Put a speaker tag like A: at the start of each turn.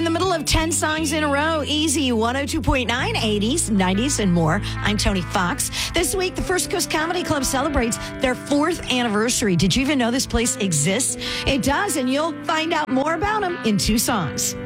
A: in the middle of 10 songs in a row. Easy 102.9, 80s, 90s, and more. I'm Tony Fox. This week, the First Coast Comedy Club celebrates their 4th anniversary. Did you even know this place exists? It does, and you'll find out more about them in 2 songs.